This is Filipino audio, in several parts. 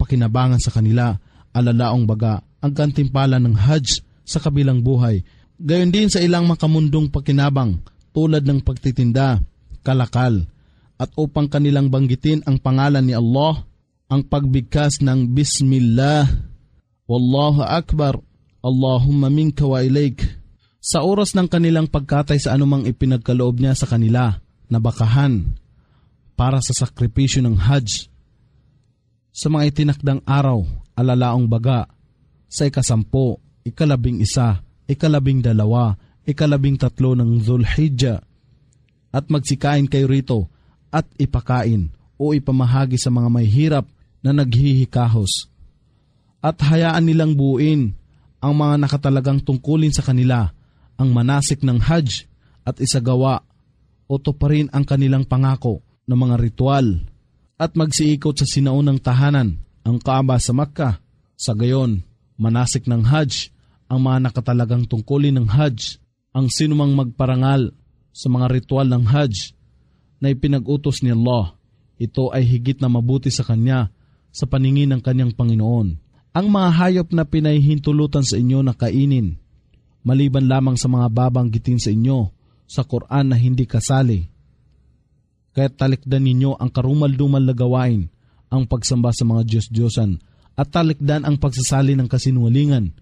kapakinabangan sa kanila, alalaong baga ang gantimpala ng Hajj sa kabilang buhay. Gayon din sa ilang makamundong pakinabang tulad ng pagtitinda, kalakal, at upang kanilang banggitin ang pangalan ni Allah, ang pagbigkas ng Bismillah, Wallahu Akbar, Allahumma minka wa ilaik. Sa oras ng kanilang pagkatay sa anumang ipinagkaloob niya sa kanila na bakahan para sa sakripisyo ng Hajj, sa mga itinakdang araw, alalaong baga, sa 10, 11, 12, 13 ng Dhul-Hijjah, at magsikain kayo rito at ipakain o ipamahagi sa mga may hirap na naghihikahos. At hayaan nilang buuin ang mga nakatalagang tungkulin sa kanila ang manasik ng Hajj at isagawa o tuparin ang kanilang pangako ng mga ritual at magsiikot sa sinaunang tahanan, ang Kaaba sa Makkah. Sa gayon, manasik ng Hajj ang mga nakatalagang tungkulin ng Hajj. Ang sinumang magparangal sa mga ritual ng Hajj na ipinag-utos ni Allah, ito ay higit na mabuti sa kanya sa paningin ng kanyang Panginoon. Ang mga hayop na pinahihintulutan sa inyo na kainin, maliban lamang sa mga babanggitin sa inyo sa Quran na hindi kasali. Kaya't talikdan ninyo ang karumal-dumal na gawain, ang pagsamba sa mga Diyos-Diyosan, at talikdan ang pagsasali ng kasinungalingan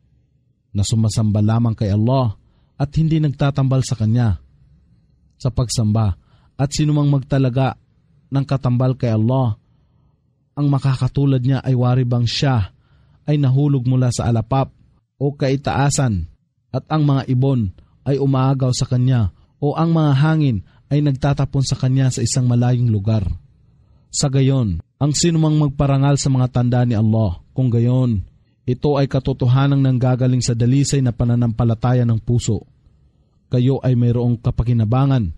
na sumasamba lamang kay Allah at hindi nagtatambal sa Kanya sa pagsamba. At sinumang magtalaga ng katambal kay Allah, ang makakatulad niya ay wari bang siya ay nahulog mula sa alapap o kaitaasan, at ang mga ibon ay umaagaw sa Kanya, o ang mga hangin ay nagtatapon sa Kanya sa isang malayong lugar. Sa gayon, ang sinumang magparangal sa mga tanda ni Allah, kung gayon, ito ay katotohanang nanggagaling sa dalisay na pananampalataya ng puso. Kayo ay mayroong kapakinabangan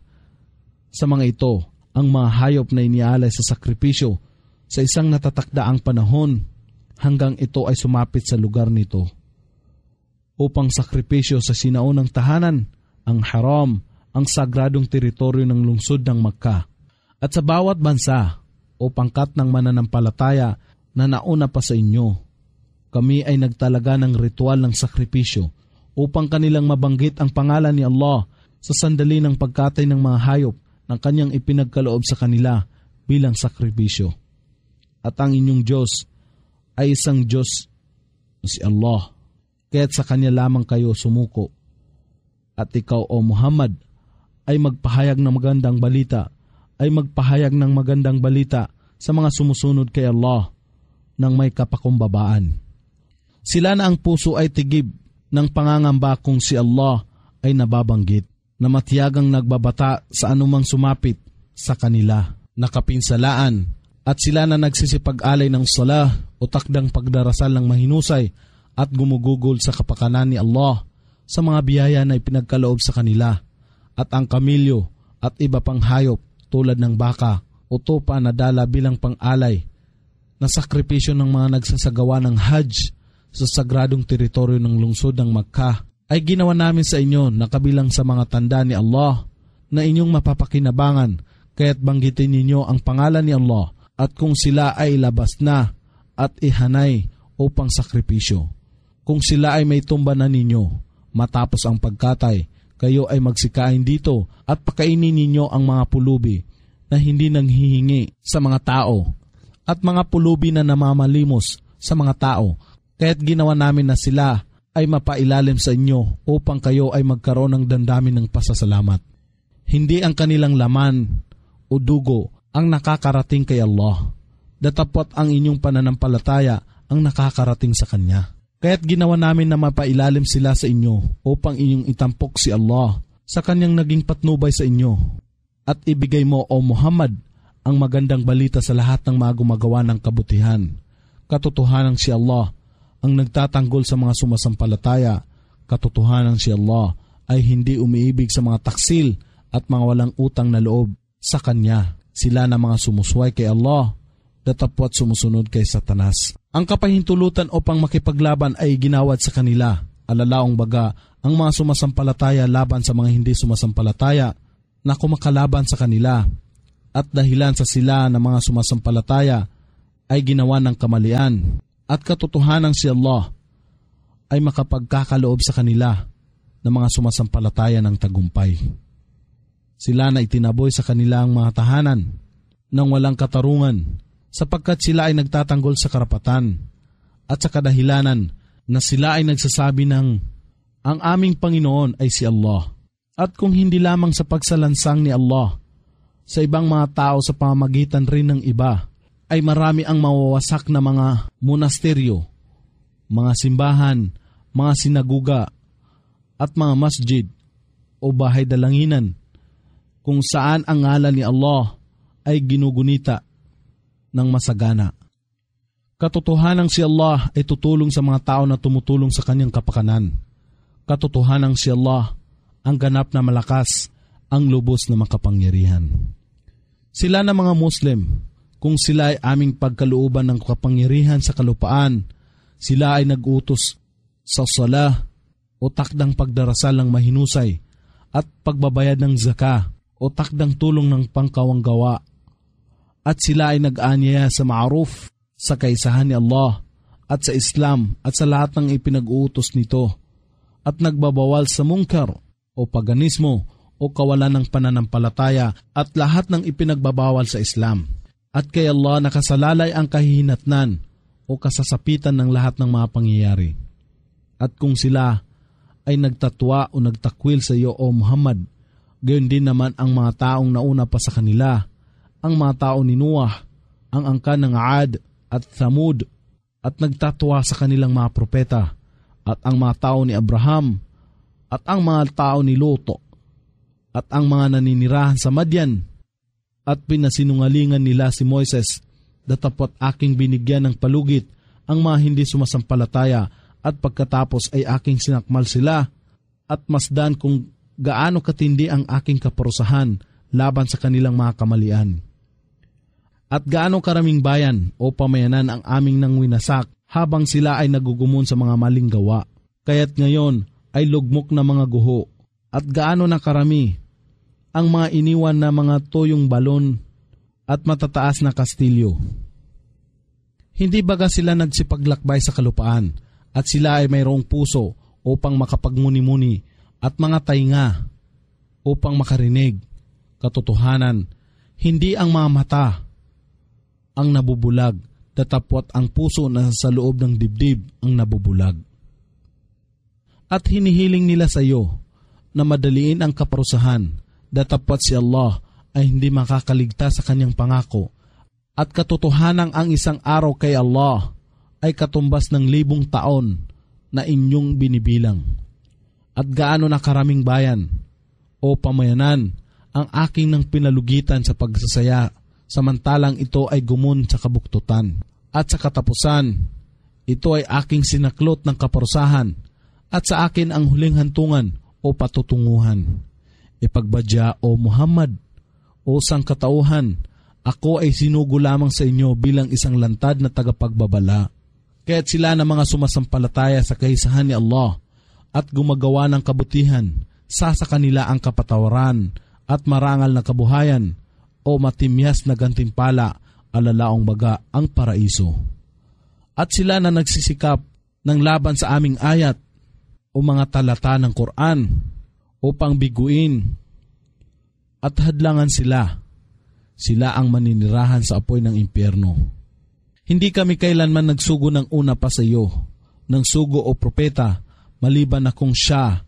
sa mga ito, ang mga hayop na inialay sa sakripisyo sa isang natatakdaang panahon hanggang ito ay sumapit sa lugar nito upang sakripisyo sa sinaunang tahanan, ang haram, ang sagradong teritoryo ng lungsod ng Makkah. At sa bawat bansa o pangkat ng mananampalataya na nauna pa sa inyo, kami ay nagtalaga ng ritual ng sakripisyo upang kanilang mabanggit ang pangalan ni Allah sa sandali ng pagkatay ng mga hayop ng kanyang ipinagkaloob sa kanila bilang sakripisyo. At ang inyong Diyos ay isang Diyos na si Allah, kaya't sa Kanya lamang kayo sumuko. At ikaw, O Muhammad, ay magpahayag ng magandang balita sa mga sumusunod kay Allah ng may kapakumbabaan. Sila na ang puso ay tigib ng pangangamba kung si Allah ay nababanggit, na matiyagang nagbabata sa anumang sumapit sa kanila, nakapinsalaan, at sila na nagsisipag-alay ng salah o takdang pagdarasal ng mahinusay at gumugugol sa kapakanan ni Allah sa mga biyaya na ipinagkaloob sa kanila, at ang kamilyo at iba pang hayop tulad ng baka o tupa na dala bilang pang-alay na sakripisyo ng mga nagsasagawa ng Hajj sa sagradong teritoryo ng lungsod ng Makkah ay ginawa namin sa inyo na kabilang sa mga tanda ni Allah na inyong mapapakinabangan, kaya't banggitin ninyo ang pangalan ni Allah at kung sila ay labas na at ihanay upang sakripisyo. Kung sila ay may tumba na ninyo matapos ang pagkatay, kayo ay magsikain dito at pakainin ninyo ang mga pulubi na hindi nanghihingi sa mga tao at mga pulubi na namamalimos sa mga tao, kaya't ginawa namin na sila ay mapailalim sa inyo upang kayo ay magkaroon ng damdamin ng pasasalamat. Hindi ang kanilang laman o dugo ang nakakarating kay Allah, datapot ang inyong pananampalataya ang nakakarating sa Kanya. Kaya't ginawa namin na mapailalim sila sa inyo upang inyong itampok si Allah sa Kanyang naging patnubay sa inyo. At ibigay mo, O Muhammad, ang magandang balita sa lahat ng mga gumagawa ng kabutihan. Katotohanan si Allah ang nagtatanggol sa mga sumasampalataya. Katotohanan si Allah ay hindi umiibig sa mga taksil at mga walang utang na loob sa Kanya. Sila na mga sumusway kay Allah, datapwat sumusunod kay Satanas. Ang kapahintulutan upang makipaglaban ay ginawad sa kanila. Alalaong baga, ang mga sumasampalataya laban sa mga hindi sumasampalataya na kumakalaban sa kanila. At dahilan sa sila na mga sumasampalataya ay ginawa ng kamalian at katotohanan si Allah ay makapagkakaloob sa kanila ng mga sumasampalataya ng tagumpay. Sila na itinaboy sa kanilang mga tahanan ng walang katarungan sapagkat sila ay nagtatanggol sa karapatan at sa kadahilanan na sila ay nagsasabi ng ang aming Panginoon ay si Allah. At kung hindi lamang sa pagsalansang ni Allah sa ibang mga tao sa pamamagitan rin ng iba, ay marami ang mawawasak na mga monasteryo, mga simbahan, mga sinaguga, at mga masjid o bahay dalanginan kung saan ang ngalan ni Allah ay ginugunita ng masagana. Katotohanang si Allah ay tutulong sa mga tao na tumutulong sa kanyang kapakanan. Katotohanang si Allah ang ganap na malakas, ang lubos na makapangyarihan. Sila na mga Muslim, kung sila ay aming pagkalooban ng kapangyarihan sa kalupaan, sila ay nag-utos sa sala o takdang pagdarasal ng mahinusay at pagbabayad ng zaka o takdang tulong ng pangkawanggawa. At sila ay nag-aanyaya sa ma'ruf, sa kaisahan ni Allah at sa Islam at sa lahat ng ipinag-uutos nito at nagbabawal sa mungkar o paganismo o kawalan ng pananampalataya at lahat ng ipinagbabawal sa Islam. At kay Allah nakasalalay ang kahihinatnan o kasasapitan ng lahat ng mga pangyayari. At kung sila ay nagtatwa o nagtakwil sa iyo o Muhammad, gayon din naman ang mga taong nauna pa sa kanila, ang mga tao ni Noah, ang angkan ng Aad at Thamud, at nagtatwa sa kanilang mga propeta, at ang mga tao ni Abraham, at ang mga tao ni Luto, at ang mga naninirahan sa Madyan, at pinasinungalingan nila si Moises, datapot aking binigyan ng palugit ang mga hindi sumasampalataya, at pagkatapos ay aking sinakmal sila, at masdan kung gaano katindi ang aking kaparusahan laban sa kanilang mga kamalian. At gaano karaming bayan o pamayanan ang aming nang winasak habang sila ay nagugumon sa mga maling gawa. Kaya't ngayon ay lugmok na mga guho, at gaano na karami ang mga iniwan na mga toyong balon at matataas na kastilyo. Hindi baga sila nagsipaglakbay sa kalupaan at sila ay mayroong puso upang makapagmuni-muni at mga tainga upang makarinig katotohanan, hindi ang mga mata ang nabubulag, datapwat ang puso na sa loob ng dibdib ang nabubulag. At hinihiling nila sa iyo na madaliin ang kaparusahan, datapwat si Allah ay hindi makakaligtas sa kanyang pangako, at katotohanang ang isang araw kay Allah ay katumbas ng 1,000 taon na inyong binibilang. At gaano na karaming bayan o pamayanan ang aking nang pinalugitan sa pagsasaya, samantalang ito ay gumun sa kabuktutan. At sa katapusan, ito ay aking sinaklot ng kaparusahan, at sa akin ang huling hantungan o patutunguhan. Ipagbadya o Muhammad o sangkatauhan, ako ay sinugo lamang sa inyo bilang isang lantad na tagapagbabala. Kaya't sila na mga sumasampalataya sa kahisahan ni Allah at gumagawa ng kabutihan, sa kanila ang kapatawaran at marangal na kabuhayan o matimyas na gantimpala, alalaong baga ang paraiso. At sila na nagsisikap ng laban sa aming ayat o mga talata ng Quran upang biguin at hadlangan sila, sila ang maninirahan sa apoy ng impyerno. Hindi kami kailanman nagsugo ng una pa sa iyo, ng sugo o propeta, maliban na kung siya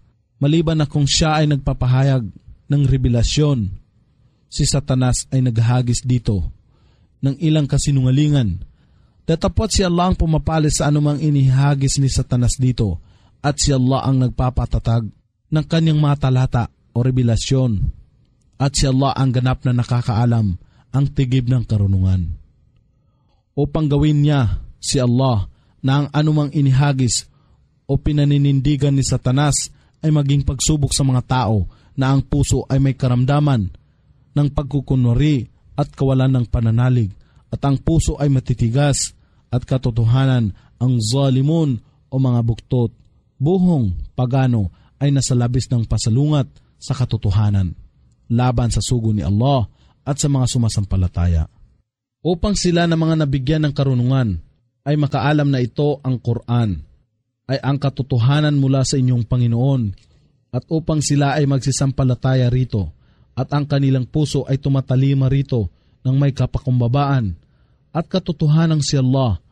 ay nagpapahayag ng revelasyon. Si Satanas ay naghagis dito ng ilang kasinungalingan. Datapot si Allah ang pumapalis sa anumang inihagis ni Satanas dito, at si Allah ang nagpapatatag ng kanyang mga talata o revelasyon, at si Allah ang ganap na nakakaalam ang tigib ng karunungan. Upang gawin niya, si Allah, na ang anumang inihagis o pinaninindigan ni Satanas ay maging pagsubok sa mga tao na ang puso ay may karamdaman ng pagkukunwari at kawalan ng pananalig, at ang puso ay matitigas at katotohanan ang zalimun o mga buktot, buhong pagano ay nasa labis ng pasalungat sa katotohanan, laban sa sugo ni Allah at sa mga sumasampalataya. Upang sila na mga nabigyan ng karunungan ay makaalam na ito ang Quran, ay ang katotohanan mula sa inyong Panginoon, at upang sila ay magsisampalataya rito at ang kanilang puso ay tumatalima rito ng may kapakumbabaan at katotohanan si Allah,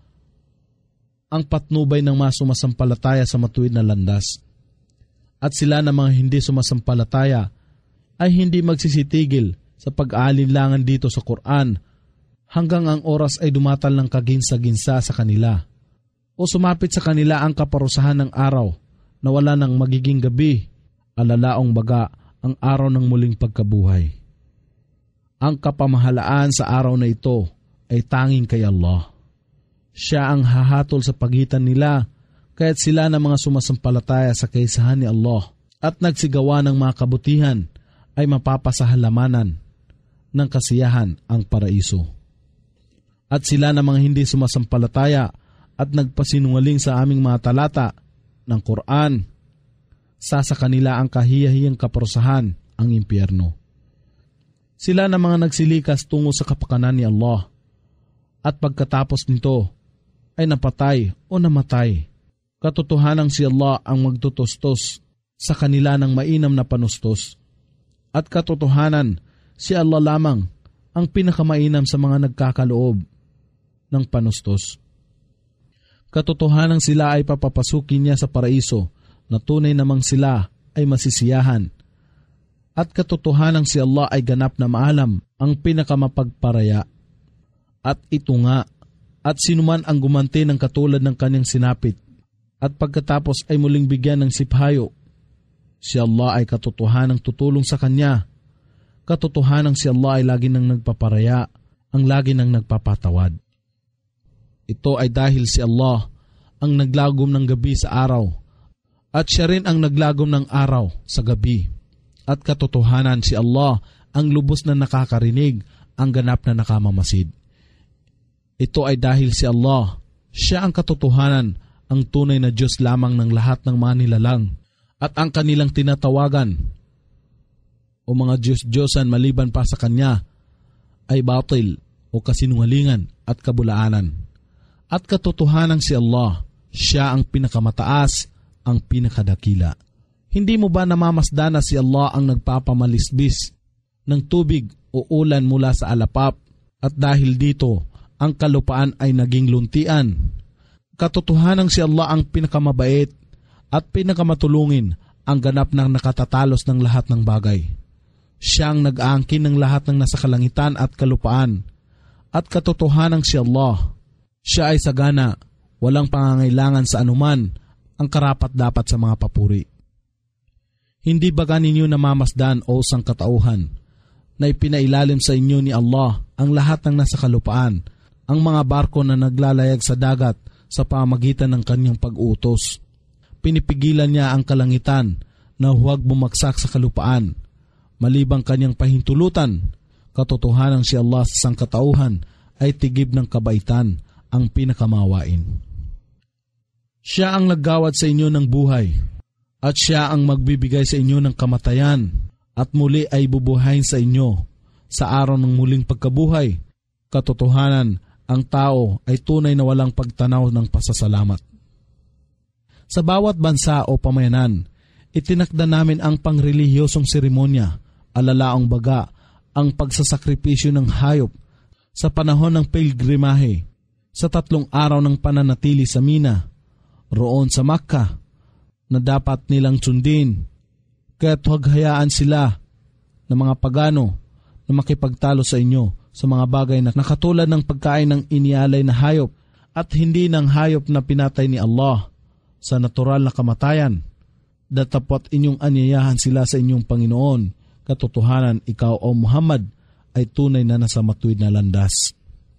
ang patnubay ng mga sumasampalataya sa matuwid na landas. At sila na mga hindi sumasampalataya ay hindi magsisitigil sa pag-aalinlangan dito sa Quran hanggang ang oras ay dumatal ng kaginsa-ginsa sa kanila o sumapit sa kanila ang kaparusahan ng araw na wala nang magiging gabi, alalaong baga ang araw ng muling pagkabuhay. Ang kapamahalaan sa araw na ito ay tanging kay Allah. Siya ang hahatol sa pagitan nila, kaya't sila na mga sumasampalataya sa kaisahan ni Allah at nagsigawa ng mga kabutihan ay mapapasahalamanan ng kasiyahan ang paraiso. At sila na mga hindi sumasampalataya at nagpasinungaling sa aming mga talata ng Quran, sa kanila ang kahiyahiyang kaparusahan, ang impyerno. Sila na mga nagsilikas tungo sa kapakanan ni Allah at pagkatapos nito ay napatay o namatay. Katotohanan si Allah ang magtutustos sa kanila ng mainam na panustos. At katotohanan si Allah lamang ang pinakamainam sa mga nagkakaloob ng panustos. Katotohanan sila ay papapasukin niya sa paraiso na tunay namang sila ay masisiyahan. At katotohanan si Allah ay ganap na maalam ang pinakamapagparaya. At ito nga, at sinuman ang gumanti ng katulad ng kanyang sinapit at pagkatapos ay muling bigyan ng siphayo, si Allah ay katotohanang tutulong sa kanya. Katotohanan si Allah ay lagi nang nagpaparaya, ang lagi nang nagpapatawad. Ito ay dahil si Allah ang naglagom ng gabi sa araw at siya rin ang naglagom ng araw sa gabi. At katotohanan si Allah ang lubos na nakakarinig, ang ganap na nakamamasid. Ito ay dahil si Allah, siya ang katotohanan, ang tunay na Diyos lamang ng lahat ng mga nilalang, at ang kanilang tinatawagan o mga Diyos-Diyosan maliban pa sa Kanya ay batil o kasinungalingan at kabulaanan. At katotohanan si Allah, siya ang pinakamataas, ang pinakadakila. Hindi mo ba namamasdan na si Allah ang nagpapamalisbis ng tubig o ulan mula sa alapap at dahil dito ang kalupaan ay naging luntian? Katotohanan si Allah ang pinakamabait at pinakamatulungin, ang ganap ng nakatatalos ng lahat ng bagay. Siya ang nag-aangkin ng lahat ng nasa kalangitan at kalupaan. At katotohanan si Allah, siya ay sagana, walang pangangailangan sa anuman, ang karapat-dapat sa mga papuri. Hindi ba ninyo namamasdan o sangkatauhan na ipinailalim sa inyo ni Allah ang lahat ng nasa kalupaan, ang mga barko na naglalayag sa dagat sa pamagitan ng kanyang pag-utos? Pinipigilan niya ang kalangitan na huwag bumagsak sa kalupaan, malibang kanyang pahintulutan. Katotohanan si Allah sa sangkatauhan ay tigib ng kabaitan, ang pinakamawain. Siya ang naggawad sa inyo ng buhay, at siya ang magbibigay sa inyo ng kamatayan, at muli ay bubuhayin sa inyo sa araw ng muling pagkabuhay. Katotohanan, ang tao ay tunay na walang pagtanaw ng pasasalamat. Sa bawat bansa o pamayanan, itinakda namin ang pangrelihiyosong seremonya, alalaong baga, ang pagsasakripisyo ng hayop sa panahon ng pilgrimahe, sa 3 araw ng pananatili sa Mina, roon sa Makkah, na dapat nilang sundin. Kaya't huwag hayaan sila ng mga pagano na makipagtalo sa inyo sa mga bagay na nakatulad ng pagkain ng inialay na hayop at hindi ng hayop na pinatay ni Allah sa natural na kamatayan. Datapot inyong anyayahan sila sa inyong Panginoon. Katotohanan, ikaw o Muhammad ay tunay na nasa matuwid na landas.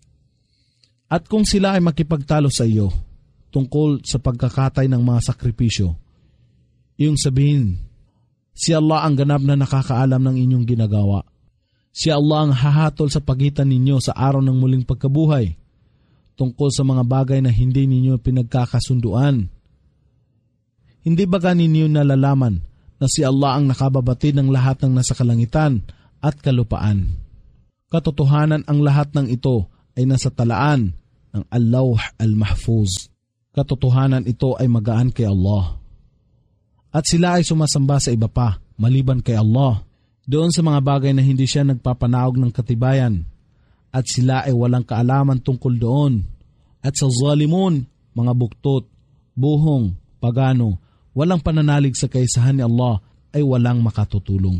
At kung sila ay makipagtalo sa iyo tungkol sa pagkakatay ng mga sakripisyo, iyong sabihin, si Allah ang ganap na nakakaalam ng inyong ginagawa. Si Allah ang hahatol sa pagitan ninyo sa araw ng muling pagkabuhay tungkol sa mga bagay na hindi ninyo pinagkakasunduan. Hindi ba ninyo nalalaman na si Allah ang nakababatid ng lahat ng nasa kalangitan at kalupaan? Katotohanan, ang lahat ng ito ay nasa talaan ng Al-Lawh Al-Mahfuz. Katotohanan ito ay magaan kay Allah. At sila ay sumasamba sa iba pa, maliban kay Allah, doon sa mga bagay na hindi siya nagpapanaog ng katibayan. At sila ay walang kaalaman tungkol doon. At sa zalimun, mga buktot, buhong, pagano, walang pananalig sa kaisahan ni Allah ay walang makatutulong.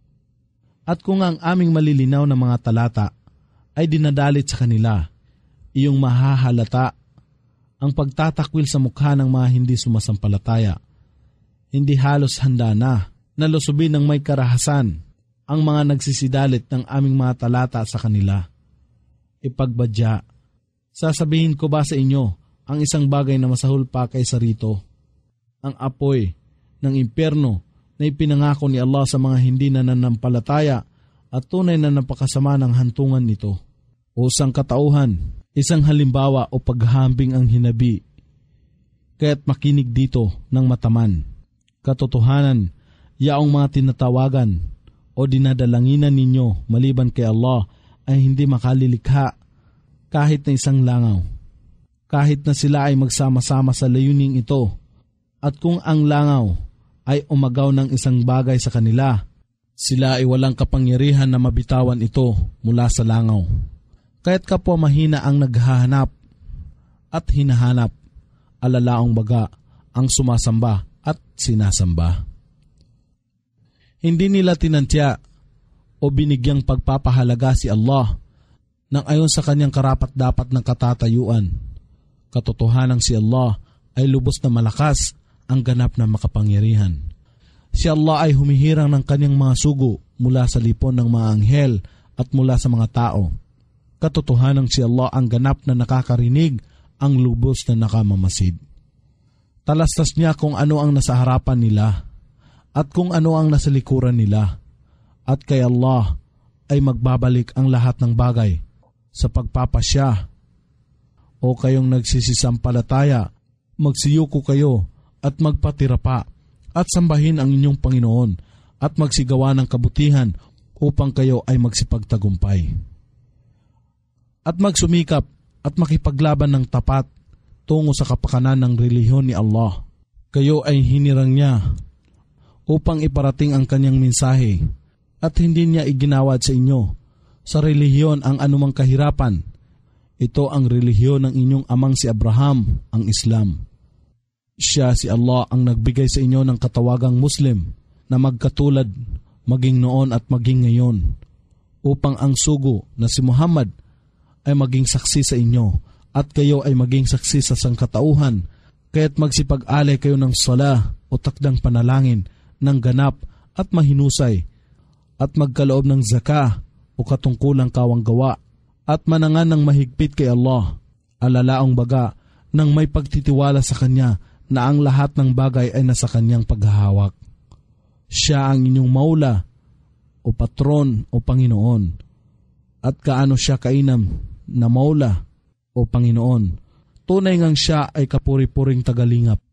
At kung ang aming malilinaw na mga talata ay dinadalit sa kanila, iyong mahahalata ang pagtatakwil sa mukha ng mga hindi sumasampalataya. Hindi halos handa na lusubin ng may karahasan ang mga nagsisidalit ng aming mga talata sa kanila. Ipagbadya, sasabihin ko ba sa inyo ang isang bagay na masahol pa kaysa rito? Ang apoy ng impyerno na ipinangako ni Allah sa mga hindi nananampalataya at tunay na napakasama ng hantungan nito. O sangkatauhan, isang halimbawa o paghahambing ang hinabi. Kaya't makinig dito ng mataman. Katotohanan, yaong mga tinatawagan o dinadalanginan ninyo maliban kay Allah ay hindi makalilikha kahit na isang langaw. Kahit na sila ay magsama-sama sa layuning ito. At kung ang langaw ay umagaw ng isang bagay sa kanila, sila ay walang kapangyarihan na mabitawan ito mula sa langaw. Kaya't kapwa mahina ang naghahanap at hinahanap, alalaong baga ang sumasamba at sinasamba. Hindi nila tinantya o binigyang pagpapahalaga si Allah nang ayon sa kanyang karapat-dapat ng katatayuan. Katotohanang si Allah ay lubos na malakas ang ganap na makapangyarihan. Si Allah ay humihirang ng kanyang mga sugo mula sa lipon ng mga anghel at mula sa mga tao. Katotohanang si Allah ang ganap na nakakarinig, ang lubos na nakamamasid. Talastas niya kung ano ang nasa harapan nila at kung ano ang nasa likuran nila. At kay Allah ay magbabalik ang lahat ng bagay sa pagpapasya. O kayong nagsisisampalataya, magsiyuko kayo at magpatira pa at sambahin ang inyong Panginoon at magsigawa ng kabutihan upang kayo ay magsipagtagumpay. At magsumikap at makipaglaban ng tapat tungo sa kapakanan ng relihiyon ni Allah. Kayo ay hinirang niya upang iparating ang kanyang mensahe at hindi niya iginawad sa inyo sa relihiyon ang anumang kahirapan. Ito ang relihiyon ng inyong amang si Abraham, ang Islam. Siya si Allah ang nagbigay sa inyo ng katawagang Muslim na magkatulad maging noon at maging ngayon upang ang sugo na si Muhammad ay maging saksi sa inyo at kayo ay maging saksi sa sangkatauhan, kaya't magsipag-alay kayo ng sala o takdang panalangin ng ganap at mahinusay at magkaloob ng zaka o katungkulang kawang gawa at manangan ng mahigpit kay Allah, alalaong baga nang may pagtitiwala sa Kanya na ang lahat ng bagay ay nasa Kanyang paghahawak. Siya ang inyong maula o patron o Panginoon at kaano siya kainam na maula o Panginoon. Tunay ngang siya ay kapuri-puring tagalingap.